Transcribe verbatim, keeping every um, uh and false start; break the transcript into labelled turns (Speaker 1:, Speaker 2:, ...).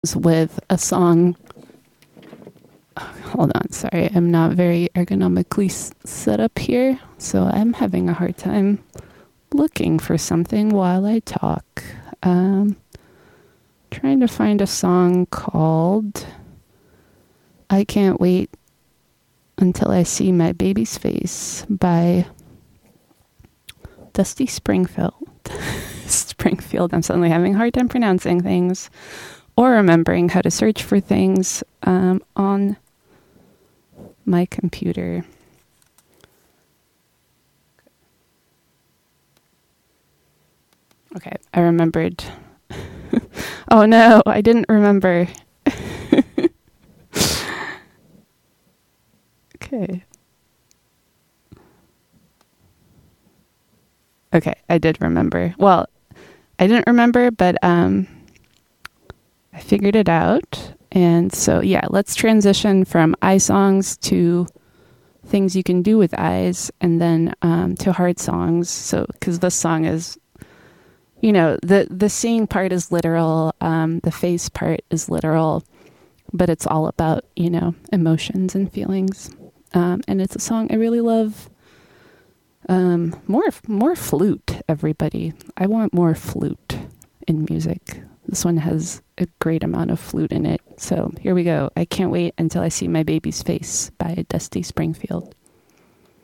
Speaker 1: with a song. Hold on, sorry, I'm not very ergonomically s- set up here, so I'm having a hard time looking for something while I talk. Um, trying to find a song called I Can't Wait Until I See My Baby's Face by Dusty Springfield. Springfield. I'm suddenly having a hard time pronouncing things or remembering how to search for things um, on my computer. Okay, I remembered. Oh no, I didn't remember. Okay. Okay, I did remember. Well, I didn't remember, but um, I figured it out. And so, yeah, let's transition from eye songs to things you can do with eyes, and then um, to hard songs. So, because this song is, you know, the, the seeing part is literal, um, the face part is literal, but it's all about, you know, emotions and feelings. Um, and it's a song I really love. Um, more, more flute, everybody. I want more flute in music. This one has a great amount of flute in it. So here we go. I Can't Wait Until I See My Baby's Face by Dusty Springfield.